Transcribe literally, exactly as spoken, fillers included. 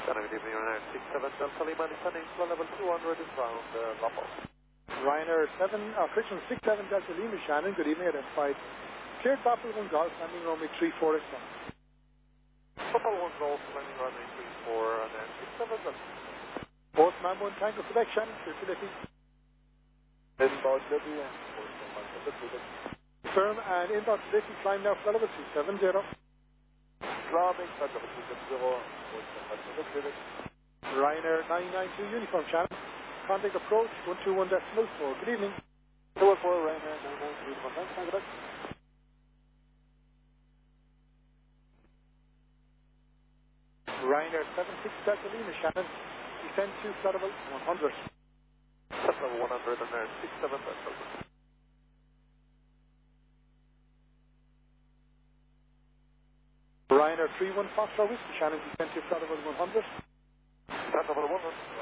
Good evening, Ryanair six seven Delta Lima, descending flow level two hundred is round uh, Lombok. Ryanair seven, uh, Friction six seven Delta Lima, Shannon, good evening, identified. Cleared Baffle one Golf, landing runway three four is one. Baffle one Golf, landing runway three four, and then six seven Delta. Postman one Tango Quebec, Shannon, facility. Inbound Libby, and Postman Libby. Firm and inbound facility, climb now for level two seven zero. Climbing, flight level two seven zero, Postman Libby. Ryanair nine nine two Uniform, Shannon. Contact approach one two one decimal four. Good evening. two one four, Ryanair nine nine two Uniform, thanks, thank you. Ryanair seven six Delta Lima, Shannon. Descend to flight level one hundred. Flight level one hundred and there six seven Delta. Ryanair three one Foxtrot Whiskey, Shannon. Descend to flight level one hundred. Flight level one hundred.